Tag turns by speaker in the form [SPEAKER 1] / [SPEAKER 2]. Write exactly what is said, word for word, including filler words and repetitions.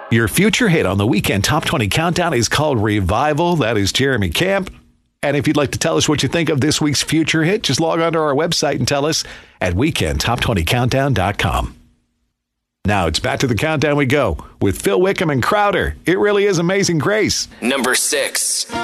[SPEAKER 1] Your future hit on the Weekend Top twenty Countdown is called Revival. That is Jeremy Camp. And if you'd like to tell us what you think of this week's future hit, just log on to our website and tell us at weekend top twenty countdown dot com. Now it's back to the countdown we go with Phil Wickham and Crowder. It really is Amazing Grace.
[SPEAKER 2] Number six.